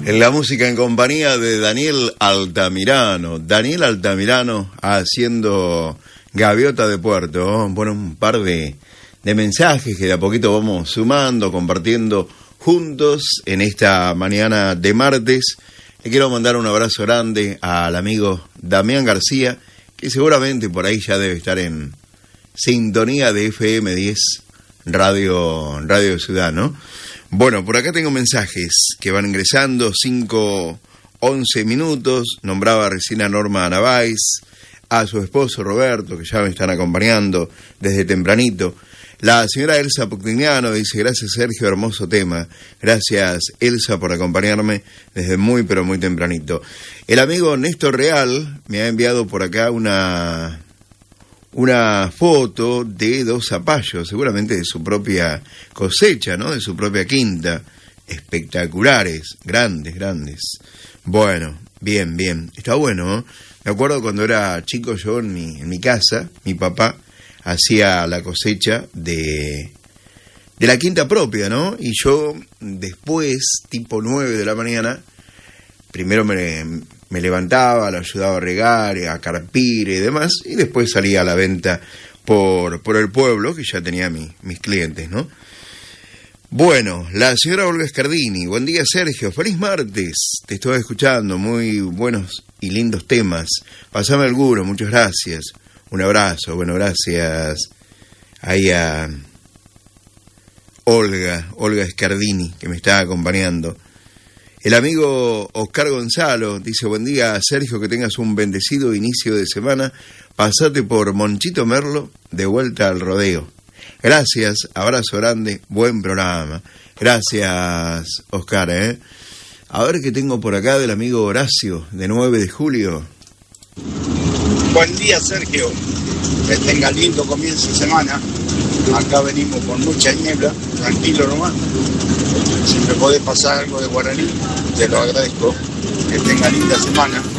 En la música en compañía de Daniel Altamirano. Daniel Altamirano haciendo Gaviota de Puerto. Bueno, un par de mensajes que de a poquito vamos sumando, compartiendo juntos en esta mañana de martes. Le quiero mandar un abrazo grande al amigo Damián García, que seguramente por ahí ya debe estar en sintonía de FM 10 Radio Ciudad, ¿no? Bueno, por acá tengo mensajes que van ingresando, 5:11 minutos. Nombraba recién a Norma Navais, a su esposo Roberto, que ya me están acompañando desde tempranito. La señora Elsa Puctignano dice: gracias Sergio, hermoso tema. Gracias Elsa por acompañarme desde muy pero muy tempranito. El amigo Néstor Real me ha enviado por acá una foto de 2 zapallos, seguramente de su propia cosecha, ¿no? De su propia quinta. Espectaculares, grandes. Bueno, bien. Está bueno, ¿no? Me acuerdo cuando era chico yo en mi casa, mi papá hacía la cosecha de la quinta propia, ¿no? Y yo después, tipo 9 de la mañana, primero me levantaba, lo ayudaba a regar, a carpir y demás, y después salía a la venta por el pueblo, que ya tenía mis clientes, ¿no? Bueno, la señora Olga Scardini: buen día Sergio, feliz martes, te estoy escuchando, muy buenos y lindos temas, pasame alguno, muchas gracias, un abrazo. Bueno, gracias ahí a Olga Scardini, que me está acompañando. El amigo Oscar Gonzalo dice: buen día Sergio, que tengas un bendecido inicio de semana, pasate por Monchito Merlo, de vuelta al rodeo. Gracias, abrazo grande, buen programa. Gracias Oscar, A ver qué tengo por acá del amigo Horacio, de 9 de julio. Buen día Sergio, que tenga lindo comienzo de semana. Acá venimos con mucha niebla, tranquilo nomás. Si me podés pasar algo de guaraní, te lo agradezco. Que tenga linda semana.